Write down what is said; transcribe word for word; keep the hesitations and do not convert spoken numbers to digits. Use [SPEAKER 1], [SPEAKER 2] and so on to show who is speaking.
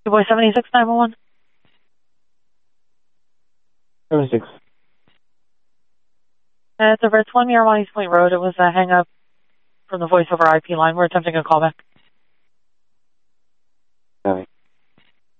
[SPEAKER 1] Two boy seventy-six nine one one.
[SPEAKER 2] seventy-six.
[SPEAKER 1] Uh, it's over at twenty Armani's Point Road. It was a hang up from the voice over I P line. We're attempting a callback.